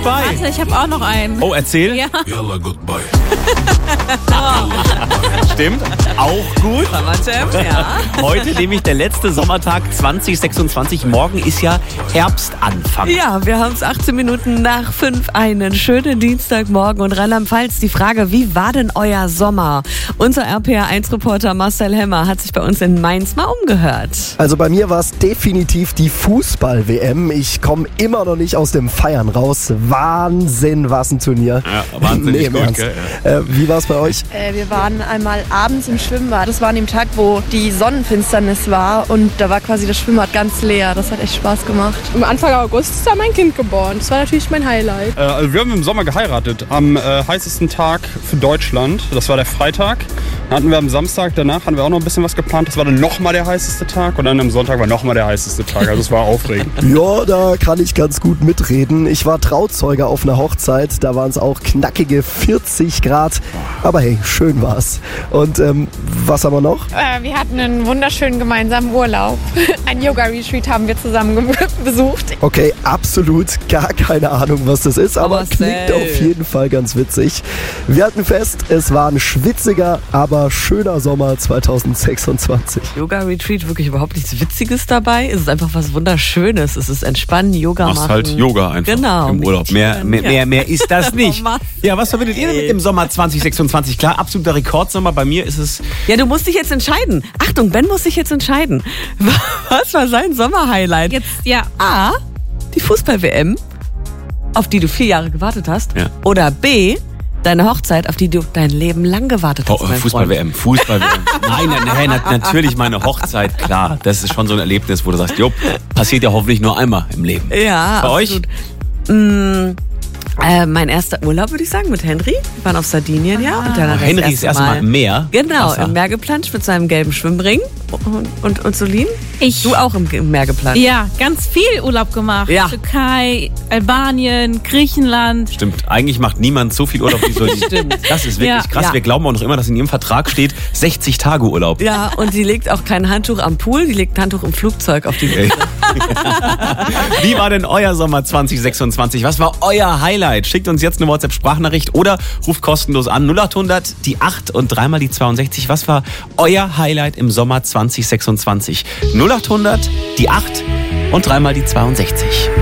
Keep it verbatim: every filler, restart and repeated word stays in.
goodbye. Warte, ich habe auch noch einen. Oh, erzähl. Ja. Yalla goodbye. Stimmt, auch gut. Ja. Heute nämlich der letzte Sommertag zwanzig sechsundzwanzig. Morgen ist ja Herbstanfang. Ja, wir haben es achtzehn Minuten nach fünf. Einen schönen Dienstagmorgen. Und Rheinland-Pfalz, die Frage, wie war denn euer Sommer? Unser R P R eins Reporter Marcel Hemmer hat sich bei uns in Mainz mal umgehört. Also bei mir war es definitiv die Fußball-W M. Ich komme immer noch nicht aus dem Feiern raus. Wahnsinn, was ein Turnier. Ja, wahnsinnig nee, im gut, Ernst. gell? Äh, wie war es bei euch? Äh, wir waren einmal abends im Schwimmbad. Das war an dem Tag, wo die Sonnenfinsternis war und da war quasi das Schwimmbad ganz leer. Das hat echt Spaß gemacht. Am Anfang August ist da mein Kind geboren. Das war natürlich mein Highlight. Äh, also wir haben im Sommer geheiratet, am äh, heißesten Tag für Deutschland. Das war der Freitag. Dann hatten wir am Samstag, danach hatten wir auch noch ein bisschen was geplant. Das war dann nochmal der heißeste Tag und dann am Sonntag war nochmal der heißeste Tag. Also es war aufregend. Ja, da kann ich ganz gut mitreden. Ich war Trauzeuge auf einer Hochzeit. Da waren es auch knackige vierzig Grad. Aber hey, schön war's. Und ähm, was haben wir noch? Äh, wir hatten einen wunderschönen gemeinsamen Urlaub. Ein Yoga-Retreat haben wir zusammen besucht. Okay, absolut gar keine Ahnung, was das ist, aber Marcel. klingt auf jeden Fall ganz witzig. Wir hatten fest, es war ein schwitziger, aber schöner Sommer zwanzig sechsundzwanzig. Yoga-Retreat, wirklich überhaupt nichts Witziges dabei. Es ist einfach was Wunderschönes. Es ist entspannen, Yoga Machst machen. halt Yoga einfach Genau. im Urlaub. Mehr, mehr, mehr, mehr ist das nicht. Marcel. Ja, was verbindet ihr denn mit dem Sommer zwanzig sechsundzwanzig? Klar, absoluter Rekordsommer. Bei mir ist es... Ja, du musst dich jetzt entscheiden. Achtung, Ben muss sich jetzt entscheiden. Was war sein Sommerhighlight? Jetzt, ja. A, die Fußball-W M, auf die du vier Jahre gewartet hast. Ja. Oder B, deine Hochzeit, auf die du dein Leben lang gewartet hast. Oh, mein Fußball-W Freund. M, Fußball-W M. Nein, nein, nein, na- natürlich meine Hochzeit, klar. Das ist schon so ein Erlebnis, wo du sagst, jo, passiert ja hoffentlich nur einmal im Leben. Ja, Bei absolut. Mm, äh, mein erster Urlaub, würde ich sagen, mit Henry. Wir waren auf Sardinien, ja. Und dann Oh, hat er Henry das ist erstmal im Meer. Genau, Wasser. im Meer geplanscht mit seinem gelben Schwimmring. Und, und, und Solin? Ich. Du auch im, im Meer geplanscht. Ja, ganz viel Urlaub gemacht. Ja. Türkei, Albanien, Griechenland. Stimmt, eigentlich macht niemand so viel Urlaub wie Solin. Stimmt. Das ist wirklich Ja. krass. Ja. Wir glauben auch noch immer, dass in ihrem Vertrag steht sechzig Tage Urlaub. Ja, und sie legt auch kein Handtuch am Pool, die legt ein Handtuch im Flugzeug auf die Sitze. Wie war denn euer Sommer zwanzig sechsundzwanzig? Was war euer Highlight? Schickt uns jetzt eine WhatsApp-Sprachnachricht oder ruft kostenlos an null acht hundert die acht und dreimal die zweiundsechzig. Was war euer Highlight im Sommer zwanzig sechsundzwanzig? null acht hundert die acht und dreimal die zweiundsechzig.